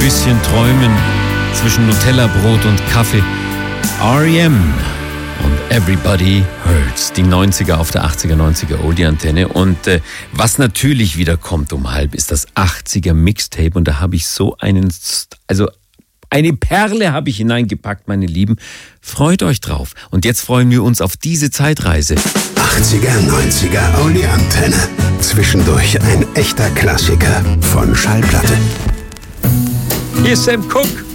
bisschen träumen zwischen Nutella-Brot und Kaffee. R.E.M. und Everybody Hurts. Die 90er auf der 80er, 90er Oldie-Antenne. Und was natürlich wieder kommt um halb, ist das 80er Mixtape. Und da habe ich so eine Perle habe ich hineingepackt, meine Lieben. Freut euch drauf. Und jetzt freuen wir uns auf diese Zeitreise. 80er, 90er Oldie-Antenne. Zwischendurch ein echter Klassiker von Schallplatte. Hier ist Sam Cooke.